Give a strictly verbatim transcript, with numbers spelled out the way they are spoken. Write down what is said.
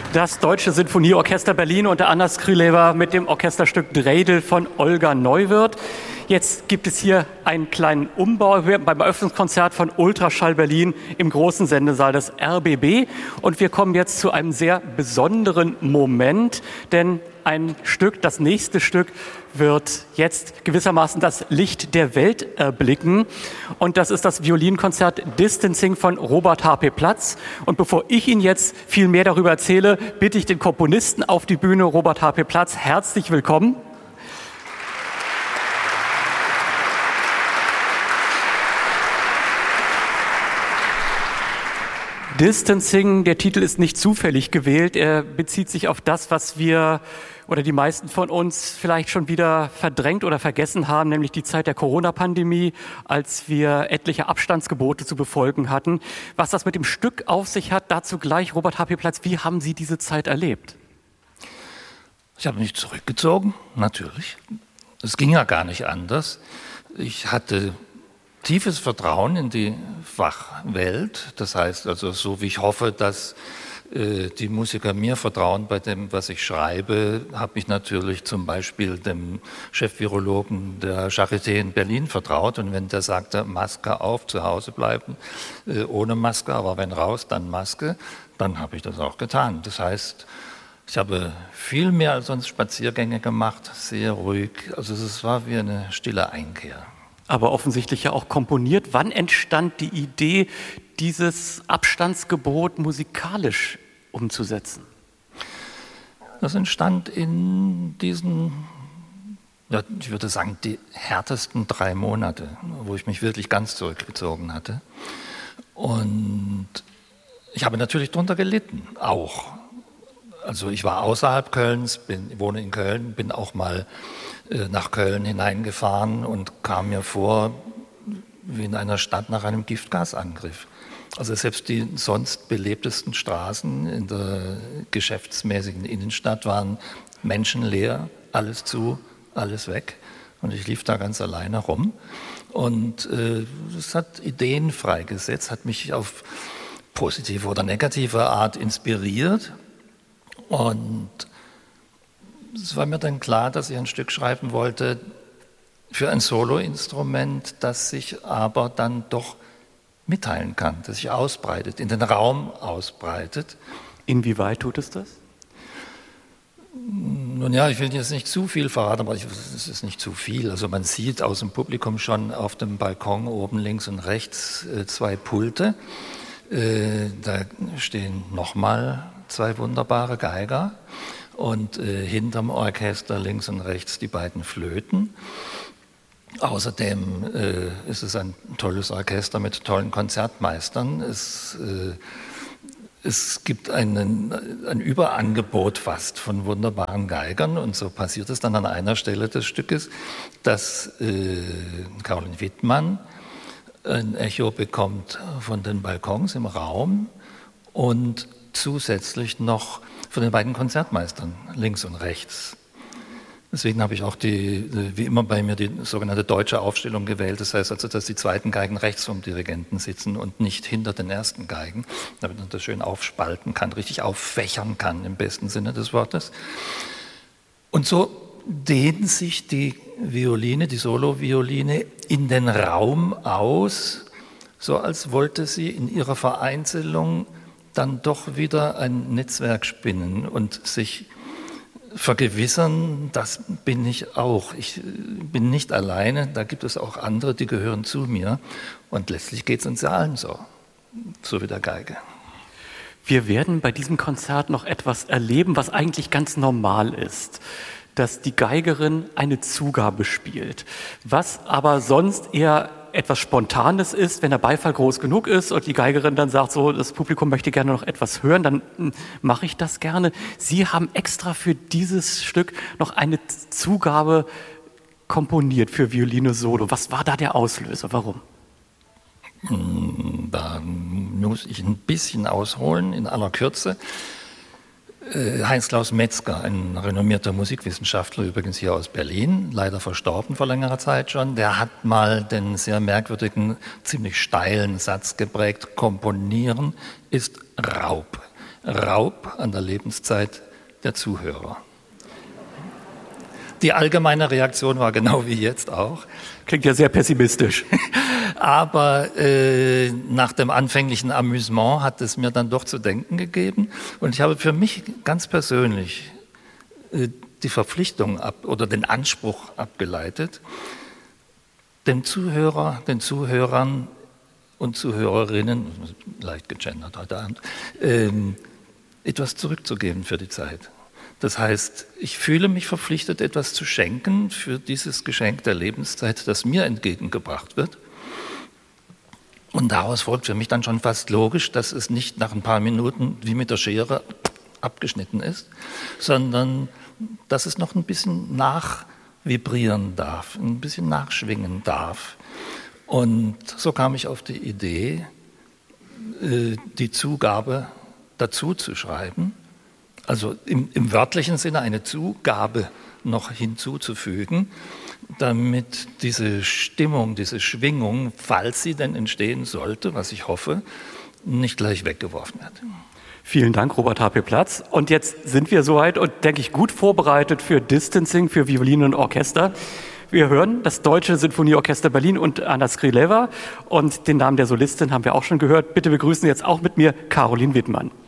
Das Deutsche Sinfonieorchester Berlin unter Anna Skryleva mit dem Orchesterstück Dreidel von Olga Neuwirth. Jetzt gibt es hier einen kleinen Umbau beim Eröffnungskonzert von Ultraschall Berlin im großen Sendesaal des R B B. Und wir kommen jetzt zu einem sehr besonderen Moment, denn ein Stück, das nächste Stück, wird jetzt gewissermaßen das Licht der Welt erblicken. Und das ist das Violinkonzert Distancing von Robert H P Platz. Und bevor ich Ihnen jetzt viel mehr darüber erzähle, bitte ich den Komponisten auf die Bühne. Robert H P Platz, herzlich willkommen. Distancing, der Titel ist nicht zufällig gewählt. Er bezieht sich auf das, was wir oder die meisten von uns vielleicht schon wieder verdrängt oder vergessen haben, nämlich die Zeit der Corona-Pandemie, als wir etliche Abstandsgebote zu befolgen hatten. Was das mit dem Stück auf sich hat, dazu gleich Robert H P Platz. Wie haben Sie diese Zeit erlebt? Ich habe mich zurückgezogen, natürlich. Es ging ja gar nicht anders. Ich hatte tiefes Vertrauen in die Fachwelt. Das heißt also, so wie ich hoffe, dass äh, die Musiker mir vertrauen bei dem, was ich schreibe, habe ich natürlich zum Beispiel dem Chefvirologen der Charité in Berlin vertraut. Und wenn der sagte, Maske auf, zu Hause bleiben, äh, ohne Maske, aber wenn raus, dann Maske, dann habe ich das auch getan. Das heißt, ich habe viel mehr als sonst Spaziergänge gemacht, sehr ruhig. Also es war wie eine stille Einkehr. Aber offensichtlich ja auch komponiert. Wann entstand die Idee, dieses Abstandsgebot musikalisch umzusetzen? Das entstand in diesen, ja, ich würde sagen, die härtesten drei Monate, wo ich mich wirklich ganz zurückgezogen hatte. Und ich habe natürlich darunter gelitten, auch. Also ich war außerhalb Kölns, bin, wohne in Köln, bin auch mal äh, nach Köln hineingefahren und kam mir vor wie in einer Stadt nach einem Giftgasangriff. Also selbst die sonst belebtesten Straßen in der geschäftsmäßigen Innenstadt waren menschenleer, alles zu, alles weg. Und ich lief da ganz alleine rum. Und äh, das hat Ideen freigesetzt, hat mich auf positive oder negative Art inspiriert. Und es war mir dann klar, dass ich ein Stück schreiben wollte für ein Soloinstrument, das sich aber dann doch mitteilen kann, das sich ausbreitet, in den Raum ausbreitet. Inwieweit tut es das? Nun ja, ich will jetzt nicht zu viel verraten, aber es ist nicht zu viel. Also man sieht aus dem Publikum schon auf dem Balkon oben links und rechts zwei Pulte. Da stehen nochmal zwei wunderbare Geiger und äh, hinterm Orchester links und rechts die beiden Flöten. Außerdem äh, ist es ein tolles Orchester mit tollen Konzertmeistern. Es, äh, es gibt einen, ein Überangebot fast von wunderbaren Geigern und so passiert es dann an einer Stelle des Stückes, dass äh, Caroline Wittmann ein Echo bekommt von den Balkons im Raum und zusätzlich noch von den beiden Konzertmeistern links und rechts. Deswegen habe ich auch die, wie immer bei mir die sogenannte deutsche Aufstellung gewählt. Das heißt also, dass die zweiten Geigen rechts vom Dirigenten sitzen und nicht hinter den ersten Geigen, damit man das schön aufspalten kann, richtig auffächern kann im besten Sinne des Wortes. Und so dehnen sich die Violine, die Solo-Violine in den Raum aus, so als wollte sie in ihrer Vereinzelung dann doch wieder ein Netzwerk spinnen und sich vergewissern, das bin ich auch. Ich bin nicht alleine, da gibt es auch andere, die gehören zu mir. Und letztlich geht es uns ja allen so, so wie der Geige. Wir werden bei diesem Konzert noch etwas erleben, was eigentlich ganz normal ist, dass die Geigerin eine Zugabe spielt, was aber sonst eher etwas Spontanes ist, wenn der Beifall groß genug ist und die Geigerin dann sagt, so, das Publikum möchte gerne noch etwas hören, dann mache ich das gerne. Sie haben extra für dieses Stück noch eine Zugabe komponiert für Violine Solo. Was war da der Auslöser? Warum? Da muss ich ein bisschen ausholen, in aller Kürze. Heinz-Klaus Metzger, ein renommierter Musikwissenschaftler, übrigens hier aus Berlin, leider verstorben vor längerer Zeit schon, der hat mal den sehr merkwürdigen, ziemlich steilen Satz geprägt: Komponieren ist Raub. Raub an der Lebenszeit der Zuhörer. Die allgemeine Reaktion war genau wie jetzt auch. Klingt ja sehr pessimistisch. Aber äh, nach dem anfänglichen Amüsement hat es mir dann doch zu denken gegeben. Und ich habe für mich ganz persönlich äh, die Verpflichtung ab, oder den Anspruch abgeleitet, dem Zuhörer, den Zuhörern und Zuhörerinnen, leicht gegendert heute Abend, äh, etwas zurückzugeben für die Zeit. Das heißt, ich fühle mich verpflichtet, etwas zu schenken für dieses Geschenk der Lebenszeit, das mir entgegengebracht wird. Und daraus folgt für mich dann schon fast logisch, dass es nicht nach ein paar Minuten wie mit der Schere abgeschnitten ist, sondern dass es noch ein bisschen nachvibrieren darf, ein bisschen nachschwingen darf. Und so kam ich auf die Idee, die Zugabe dazu zu schreiben. Also im, im wörtlichen Sinne eine Zugabe noch hinzuzufügen, damit diese Stimmung, diese Schwingung, falls sie denn entstehen sollte, was ich hoffe, nicht gleich weggeworfen wird. Vielen Dank, Robert H P. Platz. Und jetzt sind wir soweit und, denke ich, gut vorbereitet für Distancing, für Violine und Orchester. Wir hören das Deutsche Sinfonieorchester Berlin und Anna Skryleva. Und den Namen der Solistin haben wir auch schon gehört. Bitte begrüßen jetzt auch mit mir Caroline Wittmann.